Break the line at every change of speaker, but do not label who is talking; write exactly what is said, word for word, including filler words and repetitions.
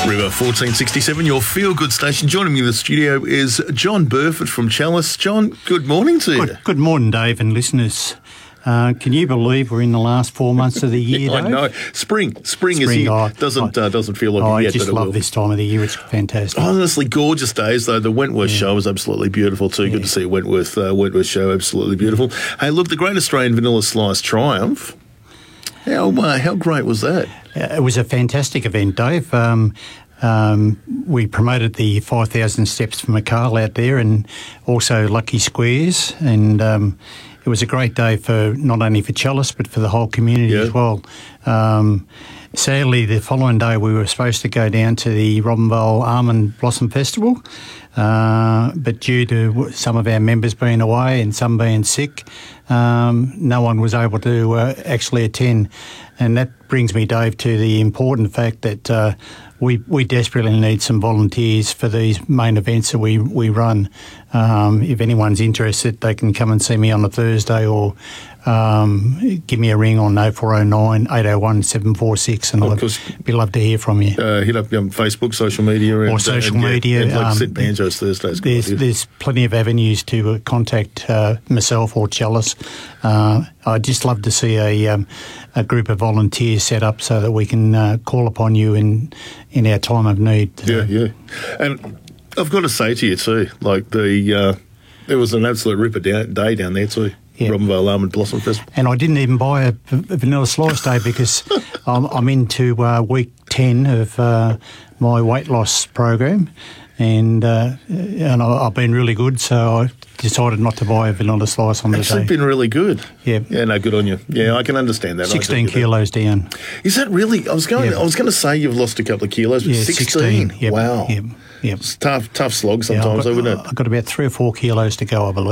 River fourteen sixty-seven, your feel-good station. Joining me in the studio is John Burford from Chalice. John, good morning to you.
Good, good morning, Dave, and listeners. Uh, can you believe we're in the last four months of the year,
I
Dave?
know. Spring. Spring,
Spring
is here.
oh,
doesn't,
I,
uh, doesn't feel like
oh,
it yet,
I just
but it
love
will.
this time of the year. It's fantastic.
Honestly, gorgeous days, though. The Wentworth yeah. show was absolutely beautiful, too. Yeah. Good to see a Wentworth, uh, Wentworth show, absolutely beautiful. Hey, look, the Great Australian Vanilla Slice Triumph. How, uh, how great was that?
Uh, it was a fantastic event, Dave. Um, um, we promoted the five thousand steps from McCarl out there and also Lucky Squares, and um, it was a great day for not only for Chalice but for the whole community yeah. as well. Um, sadly, the following day we were supposed to go down to the Robinvale Almond Blossom Festival, uh, but due to some of our members being away and some being sick, um, no one was able to uh, actually attend. And that brings me, Dave, to the important fact that uh, we we desperately need some volunteers for these main events that we, we run. Um, if anyone's interested, they can come and see me on a Thursday or um, give me a ring on oh four oh nine, eight oh one, seven four six, and I'd be love to hear from you.
Uh, hit up um, Facebook, social media. And,
or social
and,
media.
And, like
um,
Sid Banjos Thursdays.
There's, there's plenty of avenues to uh, contact uh, myself or Chalice. Uh, I'd just love to see a, um, a group of volunteers set up so that we can uh, call upon you in, in our time of need.
Yeah, yeah. And I've got to say to you too, like the uh, it was an absolute ripper down, day down there too. Yeah. Robinvale Almond Blossom Festival.
And I didn't even buy a, a vanilla slice day because I'm, I'm into uh, week ten of uh, my weight loss program, and uh, and I, I've been really good, so I decided not to buy a vanilla slice on the
Actually
day.
Been really good.
Yeah.
Yeah, no, good on you. Yeah, I can understand that.
Sixteen kilos that. down.
Is that really? I was going.
Yeah.
I was going to say you've lost a couple of kilos, but
yeah,
sixteen.
sixteen. Yep.
Wow.
Yep. Yep.
It's tough, tough slog sometimes,
yeah, I've got,
though, wouldn't it?
I've got about three or four kilos to go, I believe.